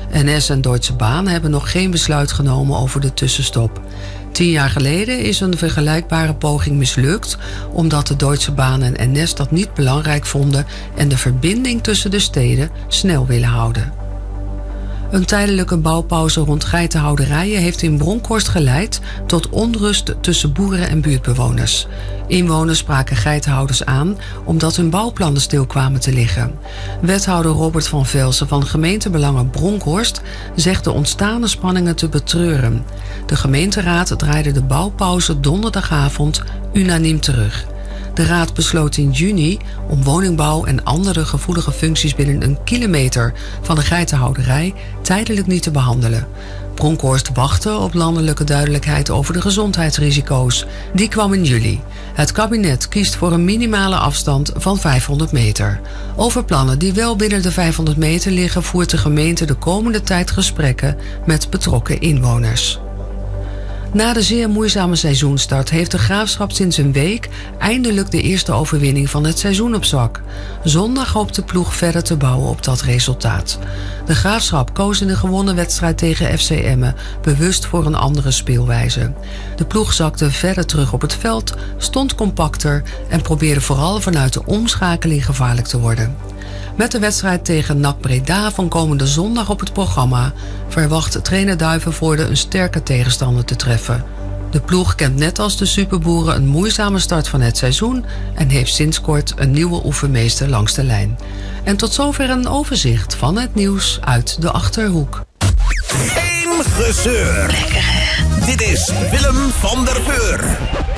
NS en Deutsche Bahn hebben nog geen besluit genomen over de tussenstop. 10 jaar geleden is een vergelijkbare poging mislukt, omdat de Deutsche Bahn en NS dat niet belangrijk vonden en de verbinding tussen de steden snel willen houden. Een tijdelijke bouwpauze rond geitenhouderijen heeft in Bronkhorst geleid tot onrust tussen boeren en buurtbewoners. Inwoners spraken geitenhouders aan omdat hun bouwplannen stil kwamen te liggen. Wethouder Robert van Velsen van gemeentebelangen Bronkhorst zegt de ontstane spanningen te betreuren. De gemeenteraad draaide de bouwpauze donderdagavond unaniem terug. De raad besloot in juni om woningbouw en andere gevoelige functies binnen 1 kilometer van de geitenhouderij tijdelijk niet te behandelen. Bronkhorst wachtte op landelijke duidelijkheid over de gezondheidsrisico's. Die kwam in juli. Het kabinet kiest voor een minimale afstand van 500 meter. Over plannen die wel binnen de 500 meter liggen voert de gemeente de komende tijd gesprekken met betrokken inwoners. Na de zeer moeizame seizoenstart heeft de Graafschap sinds een week eindelijk de eerste overwinning van het seizoen op zak. Zondag hoopt de ploeg verder te bouwen op dat resultaat. De Graafschap koos in de gewonnen wedstrijd tegen FC Emmen bewust voor een andere speelwijze. De ploeg zakte verder terug op het veld, stond compacter en probeerde vooral vanuit de omschakeling gevaarlijk te worden. Met de wedstrijd tegen NAC Breda van komende zondag op het programma verwacht trainer Duivenvoorde een sterke tegenstander te treffen. De ploeg kent net als de Superboeren een moeizame start van het seizoen en heeft sinds kort een nieuwe oefenmeester langs de lijn. En tot zover een overzicht van het nieuws uit de Achterhoek. Geen gezeur. Lekker hè? Dit is Willem van der Veur.